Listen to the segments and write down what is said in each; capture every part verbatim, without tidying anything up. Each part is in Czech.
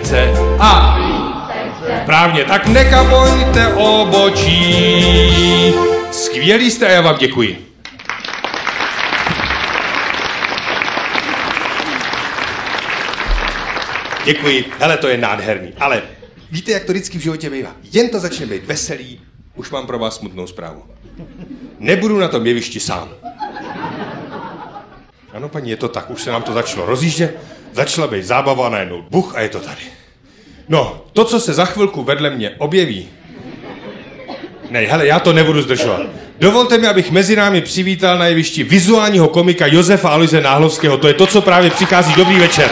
více a správně, tak nekapojte obočí. Skvělý jste a já vám děkuji. Děkuji, hele, to je nádherný, ale víte, jak to vždycky v životě bývá. Jen to začne být veselý, už mám pro vás smutnou zprávu. Nebudu na tom jevišti sám. Ano, paní, je to tak, už se nám to začalo rozjíždět, začala být zábava najednou buch a je to tady. No, to, co se za chvilku vedle mě objeví... Ne, hele, já to nebudu zdržovat. Dovolte mi, abych mezi námi přivítal na jevišti vizuálního komika Josefa Aloise Náhlovského. To je to, co právě přichází. Dobrý večer.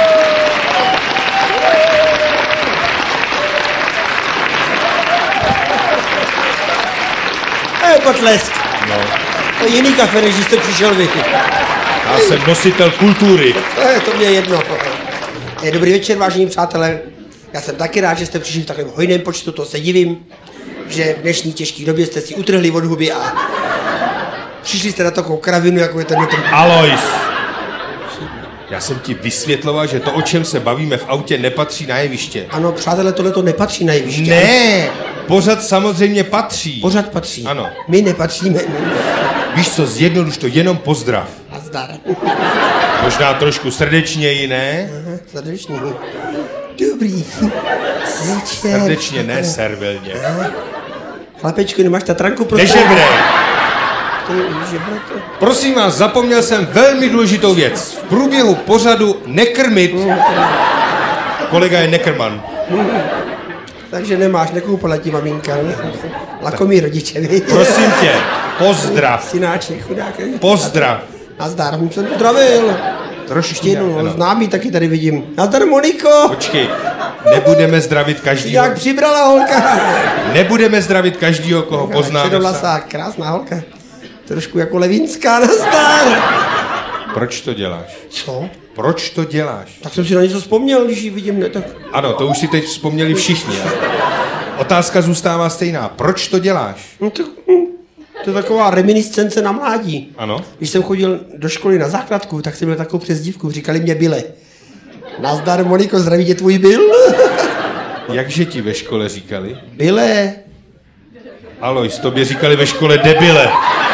Potlesk. No. To je jiný kafe, než jste přišel vy. Já jsem nositel kultury. E, to mě jedno. E, dobrý večer, vážení přátelé. Já jsem taky rád, že jste přišli v takovém hojném počtu, to se divím, že v dnešní těžké době jste si utrhli od huby a přišli jste na takovou kravinu, jako je ten... Alois. Já jsem ti vysvětloval, že to, o čem se bavíme v autě, nepatří na jeviště. Ano, přátelé, tohle to nepatří na jeviště. Ne, pořad samozřejmě patří. Pořad patří. Ano. My nepatříme. Víš co, zjednoduš to, jenom pozdrav. A zdar. Možná trošku srdečněji, ne? Aha, srdečně. Dobrý. Večer. Srdečně, ne servilně. Chlapečku, nemáš tatranku pro Nežebrej. Nežebrej. Prosím vás, zapomněl jsem velmi důležitou věc. V průběhu pořadu nekrmit. Kolega je nekrman. Takže nemáš, nekoupala ti maminka. Lakomý rodiče, víš? Prosím tě, pozdrav. Synáček, chudák. Pozdrav. Nazdar, jsem se zdravil. Trošku jednou, známý taky tady vidím. Nazdar, Moniko. Počkej, nebudeme zdravit každýho. Jak přibrala holka. Nebudeme zdravit každýho, koho poznáme. Černoblasá, krásná holka. Trošku jako Levinská, nazdar. Proč to děláš? Co? Proč to děláš? Tak jsem si na něco vzpomněl, když ji vidím, ne tak... Ano, to už si teď vzpomněli všichni. Ale otázka zůstává stejná. Proč to děláš? No to, to je taková reminiscence na mládí. Ano. Když jsem chodil do školy na základku, tak jsem měl takovou přezdívku, říkali mě Bile. Nazdar, Moniko, zdraví tě tvůj Bill. Jakže ti ve škole říkali? Bile. Alois, tobě říkali ve škole debile.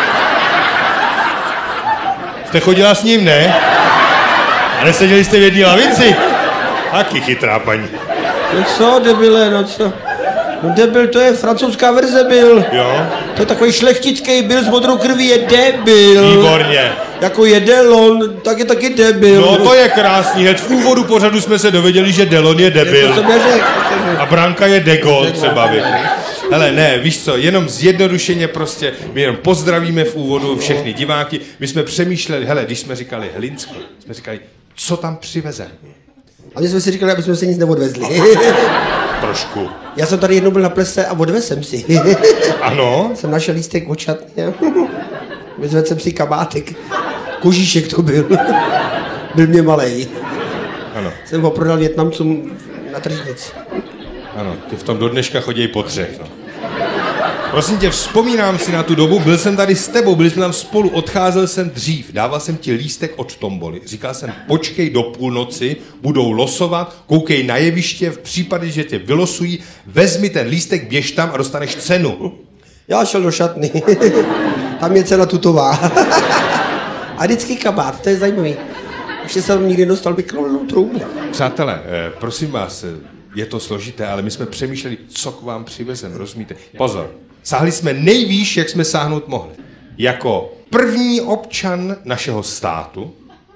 Jste chodila s ním, ne? A neseděli jste v jedné lavici? Taky chytrá paní. No co, debile, no co? No debil, to je francouzská verze Bill. Jo? To je takový šlechtický Bill s modrou krví, je debil. Výborně. Jako je Delon, tak je taky debil. No to je krásný, hned v úvodu pořadu jsme se dověděli, že Delon je debil. To jsem neřekl. A Branka je de Gaulle třeba, vy. Hele, ne, víš co, jenom zjednodušeně prostě, my jenom pozdravíme v úvodu všechny diváky. My jsme přemýšleli, hele, když jsme říkali Hlinsko, jsme říkali, co tam přiveze. A my jsme si říkali, aby jsme se nic neodvezli. Trošku. Já jsem tady jednou byl na plese a odvez jsem si. Ano? Jsem našel lístek očat. Vyzvedl jsem si kabátek. Kožíšek to byl. Byl mě malej. Ano. Jsem ho prodal Vietnamcům na tržnici. Ano, ty v tom do dneška chodí po třech, no. Prosím tě, vzpomínám si na tu dobu, byl jsem tady s tebou, byli jsme tam spolu, odcházel jsem dřív, dával jsem ti lístek od tomboly. Říkal jsem, počkej do půlnoci, budou losovat, koukej na jeviště, v případě, že tě vylosují, vezmi ten lístek, běž tam a dostaneš cenu. Já šel do šatny. Tam je cena tutová. A vždycky kabát, to je zajímavý. Ještě jsem nikdy dostal vykroulenou troubu. Přátelé, eh, prosím vás, je to složité, ale my jsme přemýšleli, co k vám přivezem, rozumíte? Pozor, sáhli jsme nejvýš, jak jsme sáhnout mohli. Jako první občan našeho státu,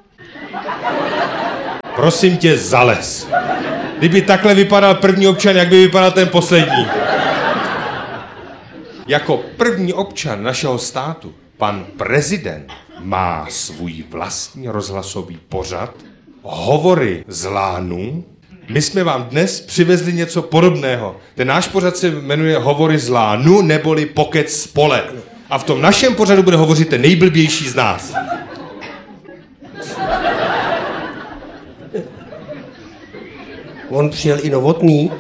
prosím tě, zales. Kdyby takhle vypadal první občan, jak by vypadal ten poslední? Jako první občan našeho státu, pan prezident má svůj vlastní rozhlasový pořad, hovory z lánů. My jsme vám dnes přivezli něco podobného. Ten náš pořad se jmenuje Hovory z lánu, neboli Pokec z pole. A v tom našem pořadu bude hovořit ten nejblbější z nás. On přijel i Novotný.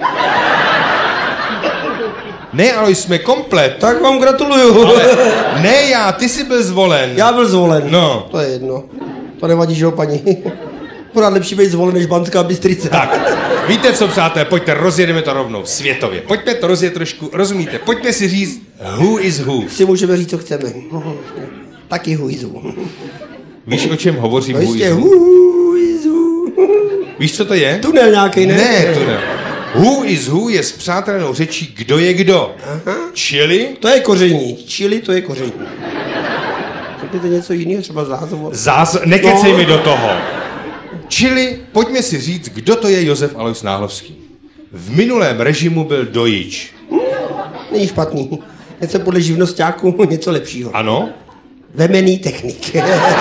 Ne, ale jsme komplet. Tak vám gratuluju. Ale ne já, ty jsi byl zvolen. Já byl zvolen. No. To je jedno. To nevadí, že jo, paní? Pořád lepší být zvolen než Banská Bystrica. Tak, Víte co, přátelé, pojďte, rozjedeme to rovnou, světově. Pojďme to rozjet trošku, rozumíte? Pojďme si říct, who is who. Si můžeme říct, co chceme. Taky who is who. Víš, o čem hovořím, No who jistě, is who? who is who. Víš, co to je? Tunel nějaký, ne? Ne, tunel. Who is who je spřátelenou řečí, kdo je kdo. Aha. Čili To je koření. Čili to je koření. Řekněte něco jiného, třeba zázovo. zás... Nekecej No. mi do toho. Čili pojďme si říct, kdo to je Josef Alois Náhlovský. V minulém režimu byl dojič. Není špatný. Něco podle živnosťáků, něco lepšího. Ano? Vemený technik.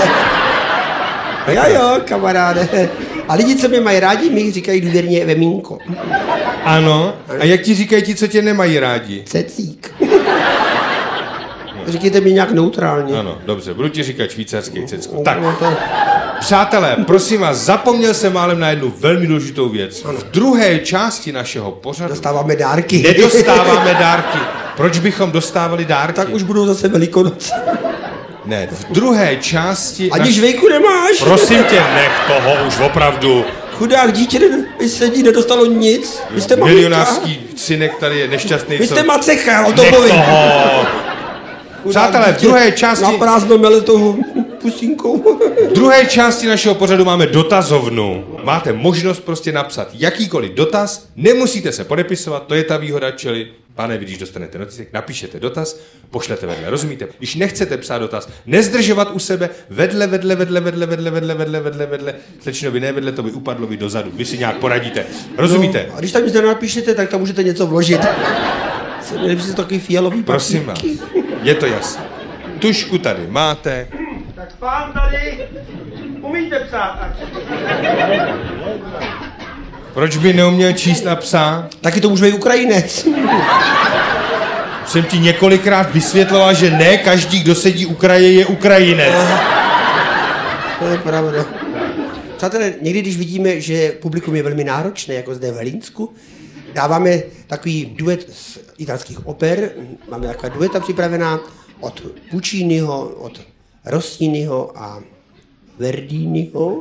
jo, jo, kamaráde. A lidi, co mě mají rádi, mi říkají důvěrně Vemínko. Ano. A jak ti říkají ti, co tě nemají rádi? Cecík. Říkejte mi nějak neutrálně. Ano, dobře, budu ti říkat švýcarský cecko. No, Tak, no, to... přátelé, prosím vás, zapomněl jsem málem na jednu velmi důležitou věc. V druhé části našeho pořadu Dostáváme dárky. nedostáváme dárky. Proč bychom dostávali dárky? Tak už budou zase Velikonoce. Ne, v druhé části... Ani žvejku nemáš. Prosím tě, nech toho už opravdu. Chudák dítě sedí, nedostalo nic. Vy jste maminka. Milionářský synek tady je nešťastný. Vy co- jste macecha, o to Nech povím. toho. Chudák Přátelé, v dítě druhé části... Na prázdno mele tou pusínkou. V druhé části našeho pořadu máme dotazovnu. Máte možnost prostě napsat jakýkoliv dotaz, nemusíte se podepisovat, to je ta výhoda, čili pane, vy, když dostanete noticek, napíšete dotaz, pošlete vedle, rozumíte? Když nechcete psát dotaz, nezdržovat u sebe, vedle, vedle, vedle, vedle, vedle, vedle, vedle, vedle, vedle, slečno, vy ne vedle, to by upadlo vy dozadu, vy si nějak poradíte, rozumíte? No, a když tam nic nenapíšete, tak tam můžete něco vložit. Měli byste takový fialový Prosím vás, papírky. je to jasné. Tušku tady máte, Tak pán tady, umíte psát. proč by neuměl číst a psát? Taky to může být Ukrajinec. Jsem ti několikrát vysvětloval, že ne každý, kdo sedí u kraje, je Ukrajinec. To je pravda. Přátelé, někdy, když vidíme, že publikum je velmi náročné, jako zde v Helínsku, dáváme takový duet z italských oper, máme taková dueta připravená od Pucciniho, od Rossiniho a Verdiniho.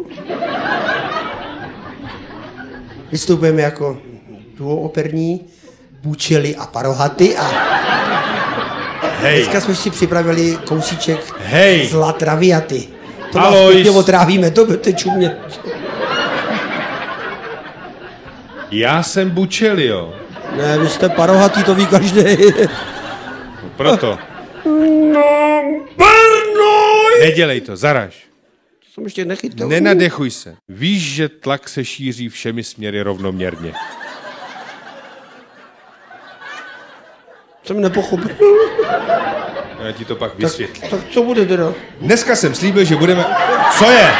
Vystupujeme jako duo operní, Bučely a Parohaty a Hej, dneska jsme si připravili kousíček Hej. z La Traviaty. To vás Alois. pěkně otrávíme, to budete čumět. já jsem Bučelio, Ne, vy jste Parohatý, to ví každý. proto. No, Brno! Nedělej to, zaraž. To jsem ještě nechytil. Nenadechuj se. Víš, že tlak se šíří všemi směry rovnoměrně. Jsem nepochopil. Já ti to pak Tak, vysvětlím. tak co bude teda? Dneska jsem slíbil, že budeme... Co je?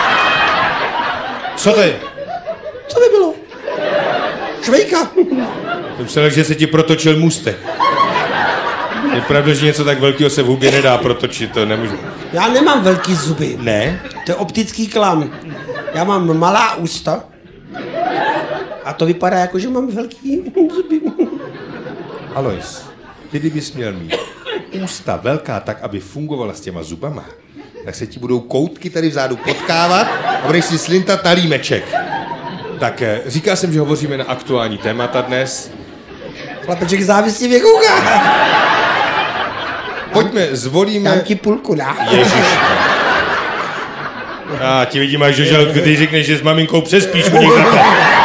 Co to je? Co by bylo? Švejka. Jsem myslel, že se ti protočil můstek. Je pravda, že něco tak velkého se v hubě nedá protočit, to nemůžu. Já nemám velký zuby. Ne? To je optický klam. Já mám malá ústa. A to vypadá jako, že mám velký zuby. Alois, ty kdybys měl mít ústa velká tak, aby fungovala s těma zubama, tak se ti budou koutky tady vzadu potkávat a budeš si slintat na límeček. Tak eh, říkal jsem, že hovoříme na aktuální témata dnes. Chlapeček závislivě kouká. Pojďme, zvolíme... Dám ti půlku, dá. Ježiš. A ti vidím až do žaludku, ty řekneš, že s maminkou přespíš u nich za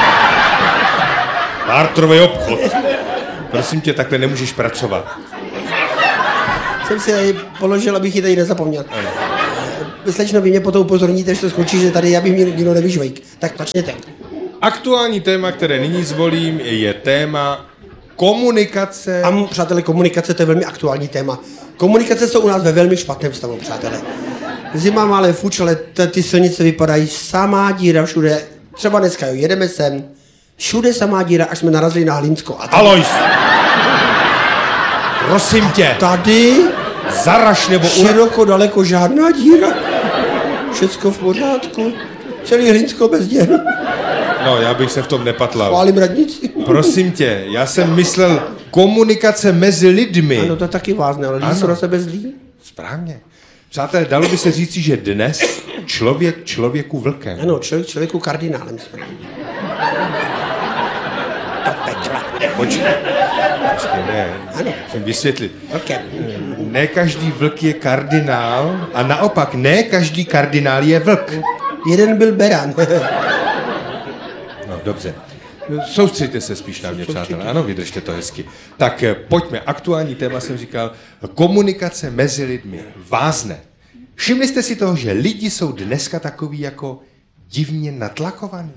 Bartrový obchod. Prosím tě, takhle nemůžeš pracovat. Jsem si tady položil, abych ji tady nezapomněl. Slečno, vy mě potom upozorníte, že to skončí, že tady já bych mě nikdo nevyžvejk. Tak začněte. Aktuální téma, které nyní zvolím, je téma komunikace. A m, přátelé, komunikace, to je velmi aktuální téma. Komunikace jsou u nás ve velmi špatném stavu, přátelé. Zima má ale fuč, ale t- ty silnice vypadají samá díra všude. Třeba dneska, jo, jedeme sem, všude samá díra, až jsme narazili na Hlínsko. A tady, Alois! Prosím tě, tady zaraž nebo ura... široko, daleko žádná díra. Všecko v pořádku. Celý Hlínsko bez děr. No, já bych se v tom nepatlal. Chválím radnici. Prosím tě, já jsem myslel komunikace mezi lidmi. Ano, to je taky vážné, ale lidi Ano. jsou na sebe zlí. Správně. Přátelé, dalo by se říci, že dnes člověk člověku vlkem. Ano, člověk člověku kardinálem. do pekla. Počkej, počkej, ne, Ano. musím vysvětlit. Okay. Ne každý vlk je kardinál a naopak ne každý kardinál je vlk. Jeden byl beran. No, dobře. Soustřeďte se spíš na mě, přátelé. Ano, vydržte to hezky. Tak eh, pojďme. Aktuální téma jsem říkal. Komunikace mezi lidmi. Vázne. Všimli jste si toho, že lidi jsou dneska takový jako divně natlakovaný?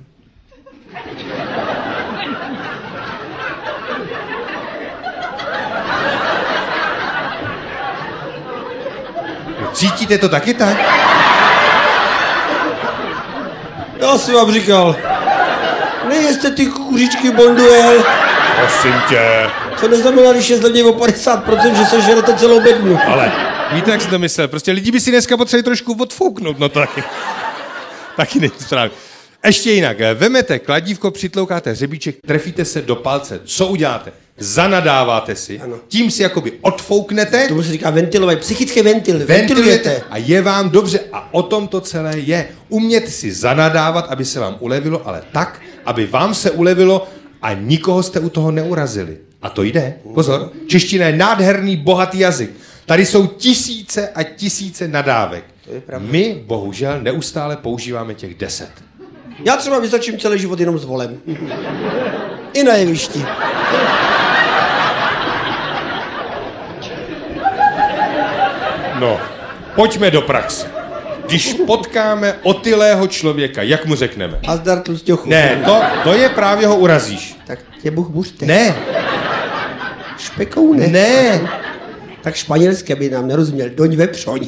No, cítíte to taky tak? Já jsem vám říkal, nejeste ty kukuřičky Bonduel. Prosím tě. To neznamená, když je zlevně o padesát procent, že se žerete celou bednu. Ale víte, jak jsem to myslel? Prostě lidi by si dneska potřebovali trošku odfouknout, no to taky. Taky není správně. Ještě jinak, vemete kladívko, přitloukáte hřebíček, trefíte se do palce. Co uděláte? Zanadáváte si, Ano. tím si jakoby odfouknete, Tomu se říká ventilovat, psychický ventil, ventilujete ventilujete. a je vám dobře. A o tom to celé je. Umět si zanadávat, aby se vám ulevilo, ale tak, aby vám se ulevilo a nikoho jste u toho neurazili. A to jde. Pozor, čeština je nádherný, bohatý jazyk. Tady jsou tisíce a tisíce nadávek. je pravda. My, bohužel, neustále používáme těch deset. Já třeba vystačím celý život jenom s volem. I na jevišti. No, pojďme do praxe. Když potkáme otylého člověka, jak mu řekneme? A zdar tlustěchu. Ne, to, to je právě ho urazíš. Tak tě Bůh buřte. Ne, Špekou ne. ne. Tak španělské by nám nerozuměl. Doň vepřoň.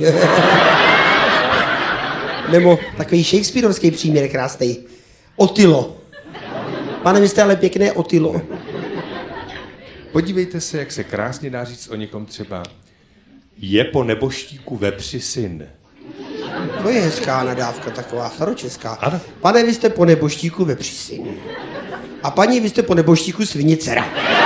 Nebo takový shakespearovský příměr krásný. Otilo. Pane, vy jste ale pěkné Otilo. Podívejte se, jak se krásně dá říct o někom třeba. Je po neboštíku vepři syn. To je hezká nadávka, taková staročeská. Ano. Pane, vy jste po neboštíku vepři syn. A paní, vy jste po neboštíku svině dcera.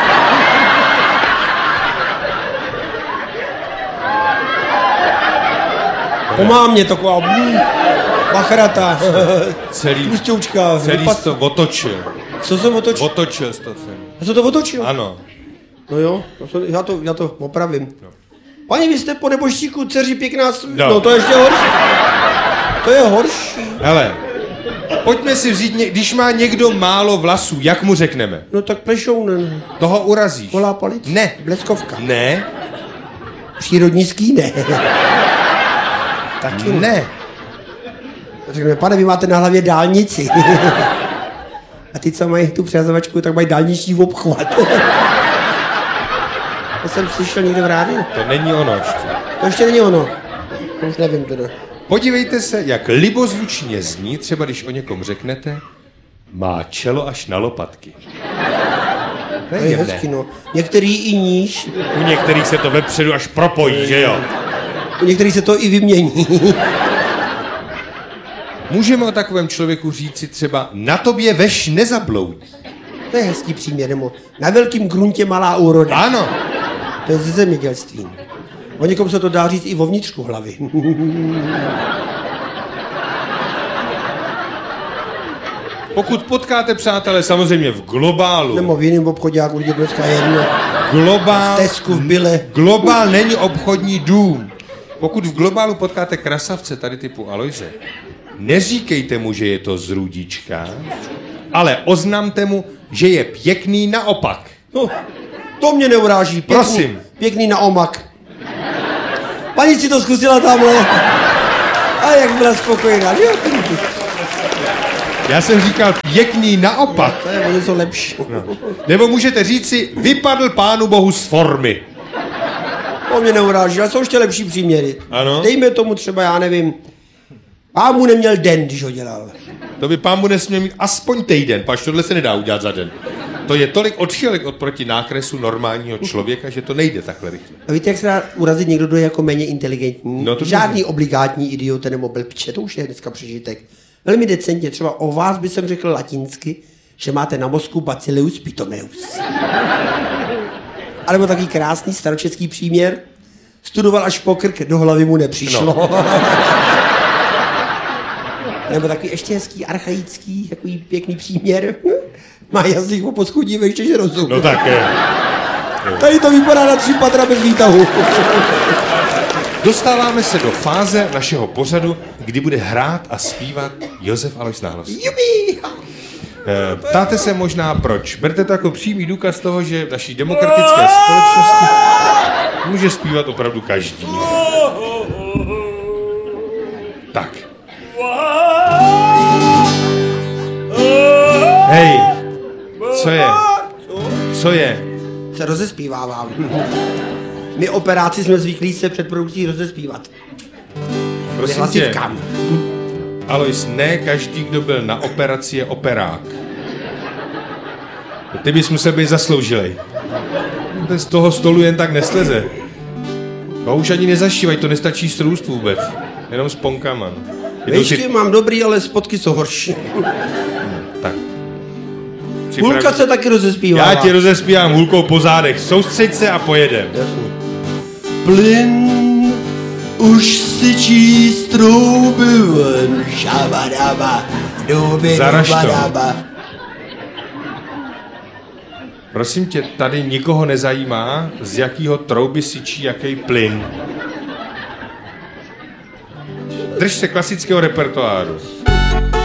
Po mámě taková mm, bachrata, Celý, tlusťoučka. celý vypas- jsi to otočil. Co jsem otočil? Otočil jsi to celý. Já jsem to otočil? Ano. No jo, já to, já to, já to opravím. No. Paní, vy jste po neboštíku dceři pěkná... s- No. No. no to je ještě horší. To je horší. Hele, pojďme si vzít, ně- když má někdo málo vlasů, jak mu řekneme? No tak plešounen. Toho urazíš. Volá palic? Ne. Bleskovka. Ne, Přírodní ský ne. Taky ne. ne. Řekneme, pane, vy máte na hlavě dálnici. A ty, co mají tu přehazovačku, tak mají dálniční obchvat. To jsem slyšel někde v rádiu. To není ono ještě. To ještě není ono. To už nevím teda. Podívejte se, jak libozvučně zní, třeba když o někom řeknete, má čelo až na lopatky. To To je hezky, no. Některý i níž, U některých se to vepředu až propojí, že jo? u některých se to i vymění. Můžeme o takovém člověku říci třeba, na tobě veš nezabloudí. To je hezký příměr, nebo na velkým gruntě malá úroda. Ano, To je ze zemědělství. O někom se to dá říct i o vnitřku hlavy. pokud potkáte přátelé samozřejmě v globálu, Nebo v jiném obchodě, jak určitě dneska jedno. globál, V Tesku, v Bile. globál není obchodní dům. Pokud v globálu potkáte krasavce tady typu Alojze, neříkejte mu, že je to z Rudička, ale oznamte mu, že je pěkný naopak. No, to mě neuráží. Pěkný, Prosím. Pěkný na omak. Paní si to zkusila tamhle. A jak byla spokojená. Jo, Já jsem říkal pěkný naopak. to je o něco lepší. Nebo můžete říci, vypadl pánu bohu z formy. To mě neuráží, ale jsou ještě lepší příměry. Ano. Dejme tomu třeba, já nevím, pán mu neměl den, když ho dělal. To by pán mu nesměl mít aspoň týden, pač tohle se nedá udělat za den. To je tolik odchylek oproti nákresu normálního člověka, že to nejde takhle rychle. A víte, jak se dá urazit někdo, kdo je jako méně inteligentní? No, to Žádný obligátní idiot nebo blbče, to už je dneska přežitek. Velmi decentně, třeba o vás by jsem řekl latinsky, že máte na mozku Bacillus pitomeus. A nebo takový krásný staročeský příměr. Studoval až po krk, do hlavy mu nepřišlo. No. Nebo takový ještě hezký, archaický, takový pěkný příměr. Má jazyk o poschodí vejš než rozum. No tak je. Tady to vypadá na tři patra bez výtahu. Dostáváme se do fáze našeho pořadu, kdy bude hrát a zpívat Josef Alois Náhlos. Jubi! Eh, Ptáte se možná proč. Berte to jako přímý důkaz toho, že v naší demokratické společnosti může zpívat opravdu každý. Tak. Hej, co je? Co je? Se rozespívávám. My operáci jsme zvyklí se před produkcí rozespívat. Prosím tě, Hlasivkám. Alois, ne každý, kdo byl na operaci, je operák. Ty bys musel být zasloužilej. Ten z toho stolu jen tak nesleze. To už ani nezašívají, to nestačí strůst vůbec. Jenom s ponkama. Vejšky si... mám dobrý, ale spotky jsou horší. Tak. Hulka se taky rozespívá. Já ti rozespívám hulkou po zádech. Soustřeď se a pojedem. Jasně. Plyn už syčí z trouby ven, šabadaba, doby Zaraž to. dubadaba. Prosím tě, tady nikoho nezajímá, z jakého trouby syčí jaký plyn. Drž se klasického repertoáru.